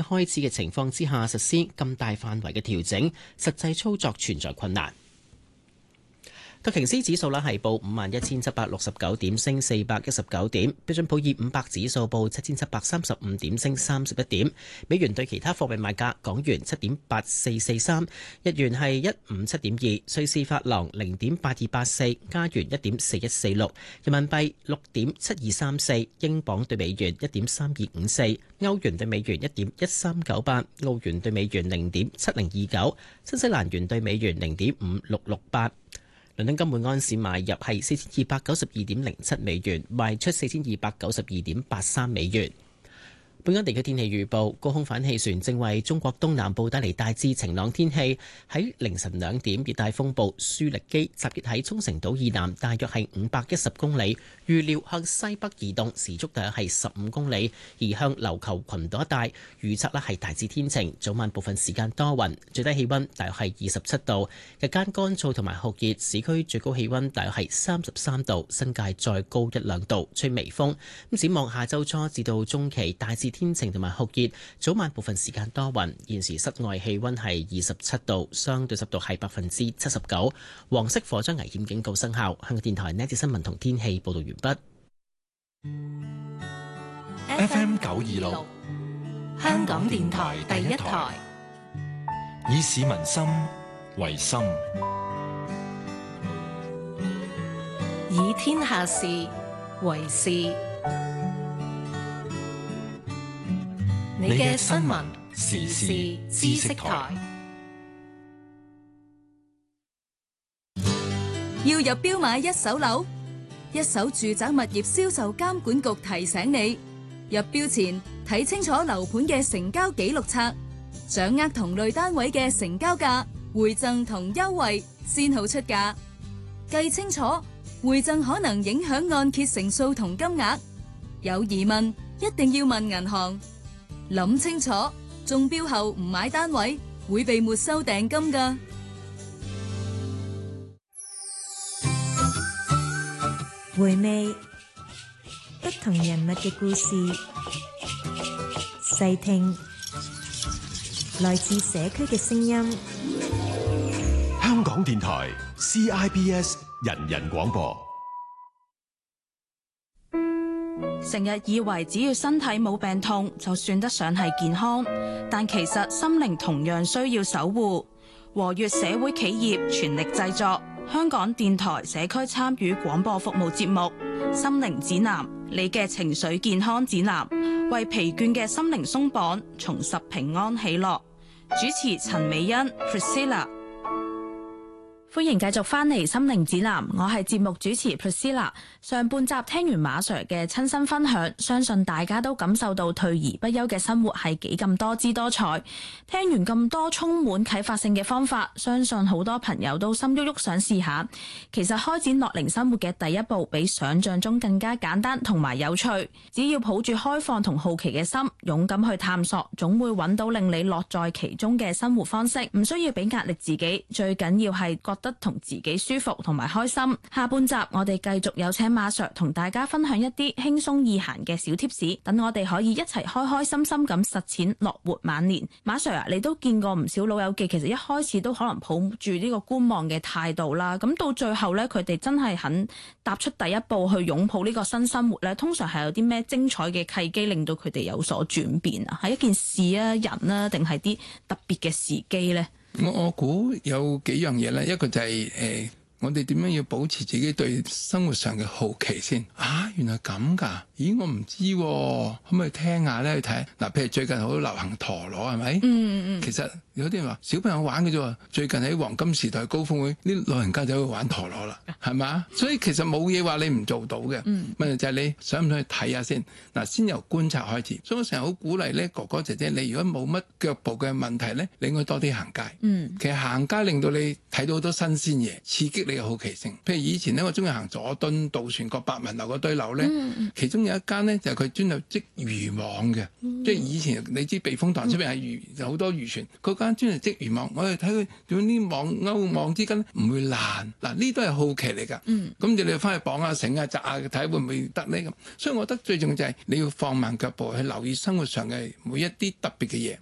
開始嘅情況之下實施咁大範圍嘅調整，實際操作存在困難。道瓊斯指數係報51,769點，升419點；標準普爾500指數報7,735點，升31點。美元對其他貨幣賣價：港元7.8443，日元係157.2，瑞士法郎0.8284，加元1.4146，人民幣6.7234，英鎊對美元1.3254，歐元對美元1.1398，澳元對美元0.7029，新西蘭元對美元0.5668。倫敦金每安士買入係4292.07美元，賣出4292.83美元。本港地區天氣預報，高空反氣旋正為中國東南部帶嚟大致晴朗天氣。喺凌晨2點，熱帶風暴舒力基集結喺沖繩島以南，大約係510公里，預料向西北移動，時速大約係15公里，移向琉球群島一帶。預測係大致天晴，早晚部分時間多雲，最低氣溫大約係27度，日間乾燥同埋酷熱，市區最高氣溫大約係33度，新界再高1-2度，吹微風。展望下周初至到中期，大致天晴同埋酷熱，早晚部分時間多雲。現時室外氣溫係27度，相對濕度係79%。黃色火災危險警告生效。香港電台呢節新聞同天氣報道完畢。 FM 926，香港電台第一台，以市民心為心， 以天下事為事。你嘅新聞時事知識台， 要入標買一手樓，一手住宅物業銷售監管局提醒你，入標前睇清楚樓盤嘅成交記錄冊，掌握同類單位嘅成交價、回贈同優惠，先好出價。計清楚，回贈可能影響按揭成數同金額。有疑問，一定要問銀行。諗清楚，中標後唔買單位會被沒收訂金㗎。 回味不同人物嘅故事，細聽來自社區嘅聲音。 香港電台 CIBS 人人廣播。 成日以為只要身體冇病痛就算得上係健康，但其實心靈同樣需要守護。和悅社會企業全力製作香港電台社區參與廣播服務節目《心靈指南》，你嘅情緒健康指南，為疲倦嘅心靈鬆綁，重拾平安喜樂。主持陳美欣 Priscilla。歡迎繼續返嚟心靈指南，我係節目主持 Priscilla。上半集聽完馬 Sir 嘅親身分享，相信大家都感受到退而不休嘅生活係幾咁多姿多彩。聽完咁多充滿啟發性嘅方法，相信好多朋友都心喐喐想試下。其實開展樂齡生活嘅第一步比想象中更加簡單同埋有趣，只要抱住開放同好奇嘅心，勇敢去探索，總會揾到令你樂在其中嘅生活方式。唔需要俾壓力自己，最緊要係覺得同自己舒服同埋開心。下半集我哋繼續有請馬 Sir 同大家分享一啲輕鬆易行嘅小貼士，等我哋可以一齊開開心心咁實踐樂活晚年。馬 Sir 啊，你都見過唔少老友記，其實一開始都可能抱住呢個觀望嘅態度啦，咁到最後呢，佢哋真係肯踏出第一步去擁抱呢個新生活呢，通常係有啲咩精彩嘅契機令到佢哋有所轉變啊？係一件事啊、人啊，定係啲特別嘅時機呢？ 我估有幾樣嘢咧，一個就係我哋點樣要保持自己對生活上嘅好奇先啊？原來咁㗎？咦，我唔知喎，可唔可以聽下咧？去睇嗱，譬如最近好流行陀螺係咪？其實有啲人話小朋友玩嘅啫喎，最近喺黃金時代高峰會，啲老人家就會玩陀螺啦，係嘛？所以其實冇嘢話你唔做到嘅，問題就係你想唔想去睇下先嗱，先由觀察開始。所以我成日好鼓勵咧，哥哥姐姐，你如果冇乜腳步嘅問題咧，你應該多啲行街。其實行街令到你睇到好多新鮮嘢，刺激你嘅好奇心。譬如以前咧，我中意行佐敦渡船角白文樓嗰堆樓咧，其中有一間咧就係佢專有織漁網嘅，即係以前你知避風塘出邊係魚，有好多漁船，嗰間專係織漁網。我哋睇佢點樣啲網勾網之間唔會爛，嗱呢都係好奇嚟㗎。咁你翻去綁下繩啊、紮下睇會唔會得呢？咁所以我覺得最重要就係你要放慢腳步去留意生活上嘅每一啲特別嘅嘢。